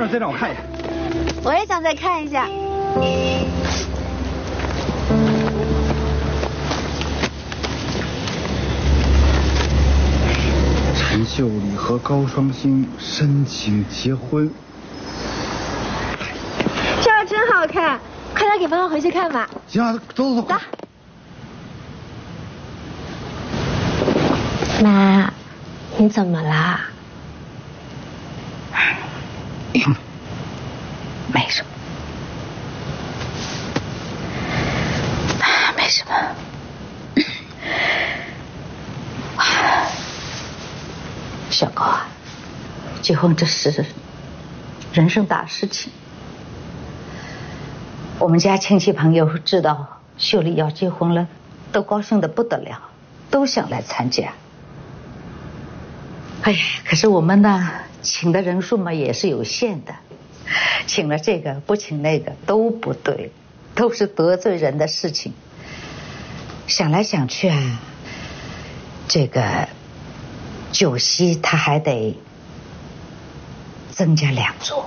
再让我看一眼。 我也想再看一下。 陈秀丽和高双星申请结婚， 这样真好看，快点给妈妈回去看吧。 行啊，走走走。 妈，你怎么啦？ 没什么，没什么。小高啊，结婚这是人生大事情。我们家亲戚朋友知道秀丽要结婚了，都高兴得不得了，都想来参加。哎呀，可是我们呢，请的人数嘛也是有限的，请了这个不请那个都不对，都是得罪人的事情。想来想去啊，这个酒席他还得增加2桌。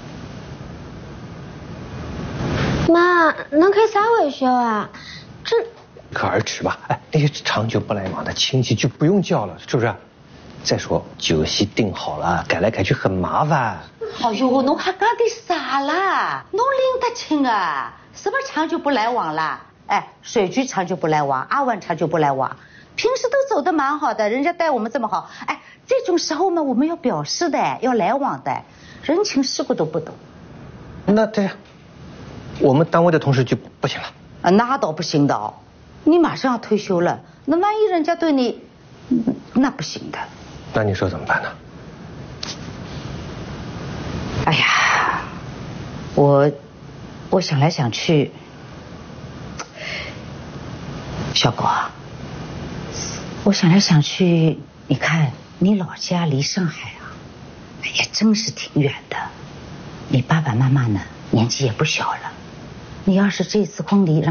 妈，能开啥玩笑啊？这可而止吧。哎，那些长久不来往的亲戚就不用叫了，是不是？再说酒席定好了，改来改去很麻烦。 哎呦，侬还讲的啥啦？侬拎得清啊？什么长久不来往啦？哎，水局长久不来往，阿文长久不来往，平时都走得蛮好的，人家待我们这么好，哎，这种时候嘛，我们要表示的，要来往的，人情世故都不懂。 那这样，我们单位的同事就不行了？ 啊，那倒不行的哦，你马上要退休了，那万一人家对你，那不行的。 那你说怎么办呢？ 哎呀，我想来想去，小狗啊，我想来想去，你看你老家离上海啊，也真是挺远的，你爸爸妈妈呢年纪也不小了，你要是这次婚礼让